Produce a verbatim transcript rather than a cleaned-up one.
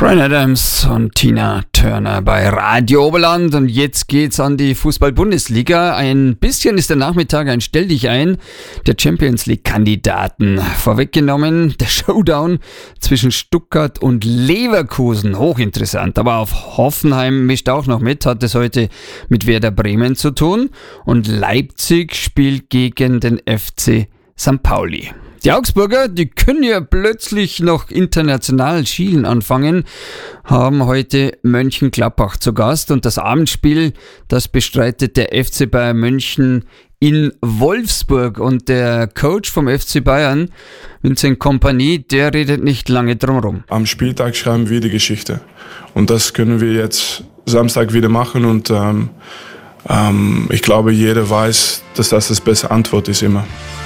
Bryan Adams und Tina Turner bei Radio Oberland, und jetzt geht's an die Fußball-Bundesliga. Ein bisschen ist der Nachmittag ein Stell dich ein der Champions League-Kandidaten. Vorweggenommen der Showdown zwischen Stuttgart und Leverkusen, hochinteressant. Aber auf Hoffenheim mischt auch noch mit, hat es heute mit Werder Bremen zu tun, und Leipzig spielt gegen den F C Sankt Pauli. Die Augsburger, die können ja plötzlich noch international schielen anfangen, haben heute Mönchengladbach zu Gast, und das Abendspiel, das bestreitet der F C Bayern München in Wolfsburg, und der Coach vom F C Bayern, Vincent Kompany, der redet nicht lange drum rum. Am Spieltag schreiben wir die Geschichte, und das können wir jetzt Samstag wieder machen, und ähm, ähm, ich glaube, jeder weiß, dass das die beste Antwort ist immer.